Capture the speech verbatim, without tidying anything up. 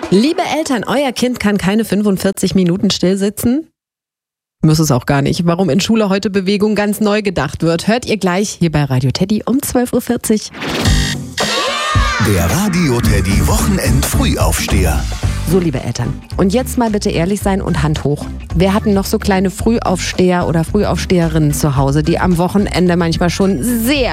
Liebe Eltern, euer Kind kann keine fünfundvierzig Minuten still sitzen? Muss es auch gar nicht. Warum in Schule heute Bewegung ganz neu gedacht wird, hört ihr gleich hier bei Radio Teddy um zwölf Uhr vierzig. Der Radio Teddy Wochenend-Frühaufsteher. So, liebe Eltern, und jetzt mal bitte ehrlich sein und Hand hoch. Wer hatten noch so kleine Frühaufsteher oder Frühaufsteherinnen zu Hause, die am Wochenende manchmal schon sehr